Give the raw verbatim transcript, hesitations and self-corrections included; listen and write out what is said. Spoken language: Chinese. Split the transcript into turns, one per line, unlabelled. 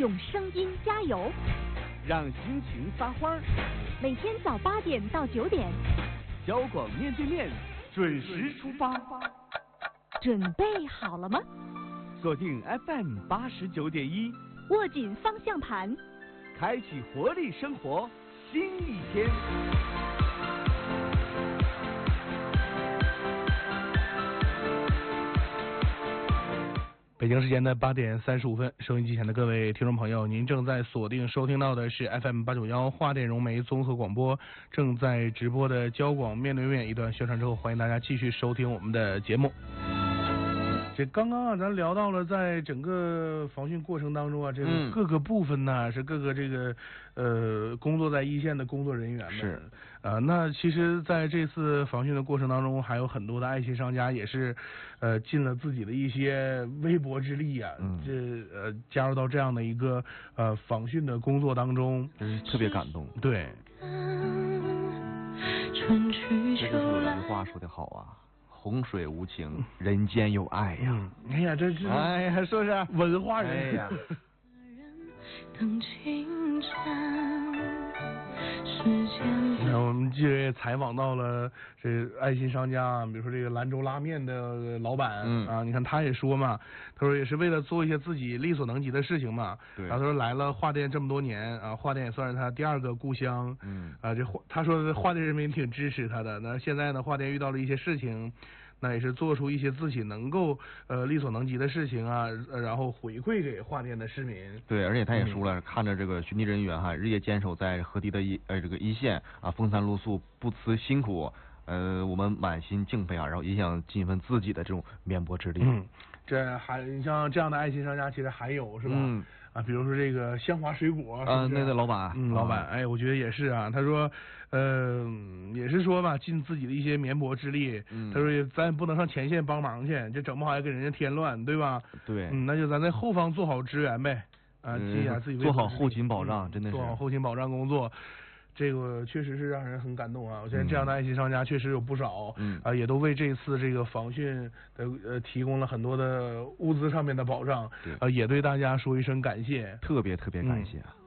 用声音加油，
让心情撒欢儿。
每天早八点到九点，
交广面对面准时出发。
准备好了吗？
锁定 F M 八十九点一，
握紧方向盘，
开启活力生活新一天。
北京时间的八点三十五分，收音机前的各位听众朋友，您正在锁定收听到的是 F M 八九幺华电融媒综合广播，正在直播的交广面对面。一段宣传之后，欢迎大家继续收听我们的节目。这刚刚啊，咱聊到了在整个防汛过程当中啊，这个各个部分呢、嗯、是各个这个呃工作在一线的工作人员们
是
啊、呃，那其实在这次防汛的过程当中，还有很多的爱心商家也是呃尽了自己的一些微薄之力啊，
嗯、
这呃加入到这样的一个呃防汛的工作当中，
真是特别感动。
对，
这就是有人话说的好啊。洪水无情，人间有爱呀！
嗯、哎呀，这是
哎呀，是不是
文化人？
哎呀，
那我们这采访到了这爱心商家，比如说这个兰州拉面的老板、
嗯、
啊，你看他也说嘛，他说也是为了做一些自己力所能及的事情嘛。
对。
然后他说来了华电这么多年啊，华电也算是他第二个故乡。
嗯。
啊，这他说华电人民挺支持他的。那现在呢，华电遇到了一些事情。那也是做出一些自己能够呃力所能及的事情啊，呃、然后回馈给华电的市民。
对，而且他也说了，嗯、看着这个巡地人员哈，日夜坚守在河堤的一呃这个一线啊，风餐露宿，不辞辛苦，呃，我们满心敬佩啊，然后也想尽一份自己的这种绵薄之力。
嗯，这还你像这样的爱心商家，其实还有是吧？
嗯。
啊，比如说这个香华水果
啊，那个老板，
嗯，老板，哎，我觉得也是啊。他说，呃，也是说吧，尽自己的一些绵薄之力。
嗯，
他说，咱不能上前线帮忙去，这整不好还给人家添乱，对吧？
对，
嗯，那就咱在后方做好支援呗，啊，尽一下自己
做好后勤保障，
嗯、
真的是
做好后勤保障工作。这个确实是让人很感动啊！我觉得这样的爱心商家确实有不少，
嗯
啊，也都为这次这个防汛的呃提供了很多的物资上面的保障，
对，
啊，也对大家说一声感谢，
特别特别感谢。
嗯